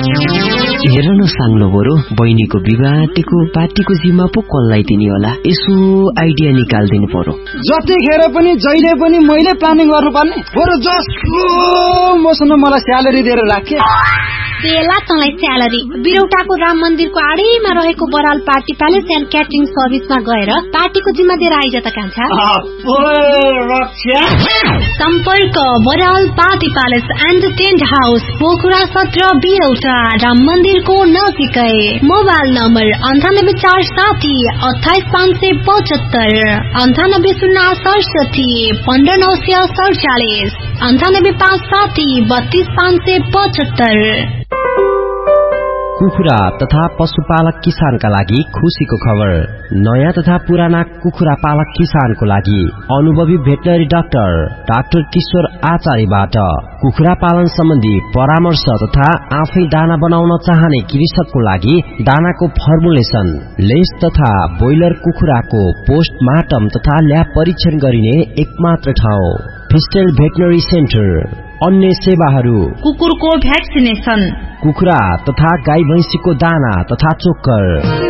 हेर न साङ्लो बरु बहिनीको विवाहको पार्टीको जिम्मा पो कसलाई दिने होला, यसो आइडिया निकाल्दिनु पर्यो। जतिखेर पनि जहिले पनि मैले प्लानिङ गर्नुपर्ने, बरु जसो मसँग मलाई स्यालेरी दिएर राखे। बेला तँलाई स्यालेरी बिरौटाको राम मन्दिरको आडैमा रहेको Baral party palace and catering सर्भिसमा गएर पार्टीको जिम्मा दिएर आइज त कान्छा। सम्पर्क Baral party palace and tent house, Pokhara 17 बिरौटा, Ram मन्दिरको नजिकै। Mobile number 9847 28575, 9806 15947, 9857 32575। कुखुरा तथा पशुपालक किसानका लागि खुशीको खबर। नयाँ तथा पुराना कुखुरा पालक किसानको लागि अनुभवी भेटनरी डाक्टर किशोर आचार्यबाट कुखुरा पालन सम्बन्धी परामर्श तथा आफै दाना बनाउन चाहने कृषकको लागि दानाको फर्मुलेसन, लेस तथा ब्रोइलर कुखुराको पोस्टमार्टम तथा ल्याब परीक्षण गरिने एकमात्र ठाउँ फिस्टेल भेटनरी सेन्टर। अन्य सेवाहरू कुकुरको भ्याक्सिनेसन, कुखुरा तथा गाई भैंसीको दाना तथा चोक्कर।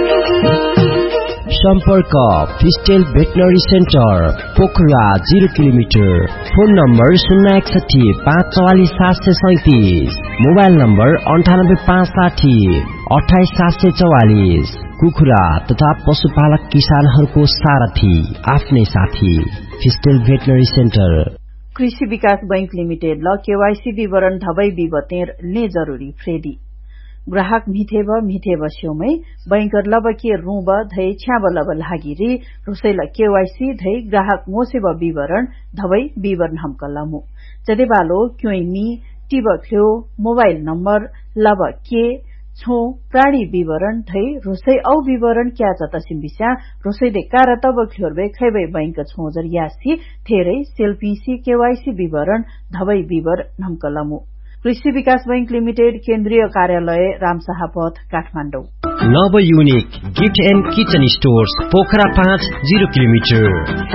सम्पर्क फिस्टेल veterinary centre, Pokhara 0 kilometre. Phone number 061 544 737, mobile number 98 560 28 744। कुखुरा तथा पशुपालक किसानहरूको सारथी, आफ्नै साथी, फिस्टेल भेटनरी सेन्टर। कृषि विकास बैंक लिमिटेड ल केवाईसी विवरण धबै विवतेर ने जरूरी फ्रेडी ग्राहक मिथेब स्योमै बैंकर लब के रूब धै छ्याब लब लागिरी रुसैल केवाईसी धै ग्राहक मोसेब विवरण धबै विवरण हमकलमु जदेबालो क्योइमी टिब ख्यो मोबाइल नम्बर लब के छो प्राणी विवरण धै रुसै औ विवरण क्या जतसिम बिस्या रुसै दे कार तब ख्योरबे खैबै बैंक छोजर यासी थेरै सेल्फीसी केवाईसी विवरण धबै विवरण नमकलमु। कृषि विकास बैंक लिमिटेड, केन्द्रीय कार्यालय रामशाह पथ, काठमाडौँ। नव unique gift and kitchen stores, Pokhara 5 0 kilometre.